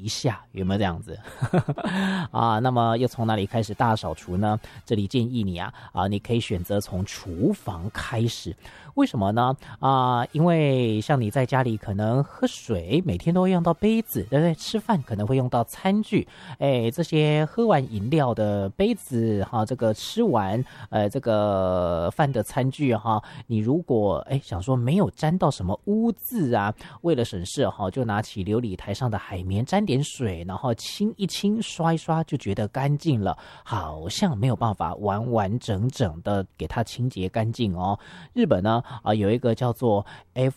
一下，有没有这样子？啊，那么又从哪里开始大扫除呢？这里建议你你可以选择从厨房开始。为什么呢？因为像你在家里可能喝水每天都会用到杯子，对不对？吃饭可能会用到餐具，这些喝完饮料的杯子这个吃完这个饭的餐具你如果想说没有沾到什么污渍啊，为了省事就拿起琉璃台上的海绵沾点水，然后清一清刷一刷就觉得干净了，好像没有办法完完整整的给它清洁干净哦。日本呢有一个叫做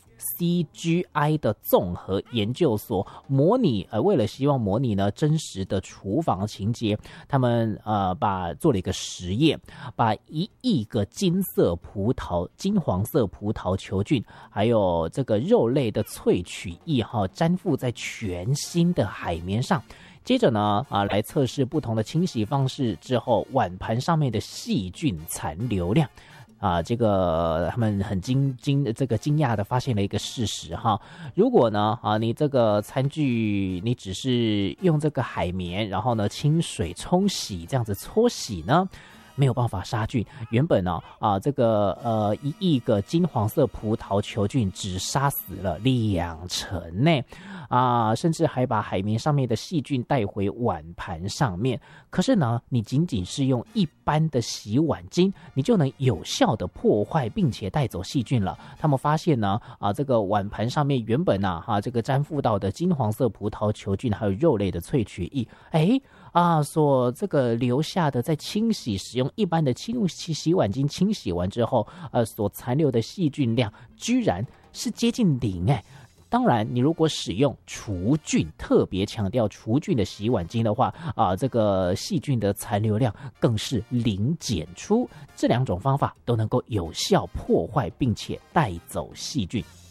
FCGI 的综合研究所模拟为了希望模拟呢真实的厨房情节，他们做了一个实验，把1亿个金黄色葡萄球菌还有这个肉类的萃取液粘附在全新的海绵上，接着呢来测试不同的清洗方式之后碗盘上面的细菌残留量。这个他们很惊讶的发现了一个事实如果呢你这个餐具你只是用这个海绵，然后呢清水冲洗这样子搓洗呢，没有办法杀菌。原本呢这个1亿个金黄色葡萄球菌只杀死了20%呢甚至还把海绵上面的细菌带回碗盘上面。可是呢，你仅仅是用一般的洗碗巾，你就能有效的破坏并且带走细菌了。他们发现呢这个碗盘上面原本这个粘附到的金黄色葡萄球菌还有肉类的萃取液，所这个留下的在清洗使用一般的洗碗巾清洗完之后所残留的细菌量居然是接近0当然你如果使用除菌，特别强调除菌的洗碗巾的话这个细菌的残留量更是0检出。这2种方法都能够有效破坏并且带走细菌。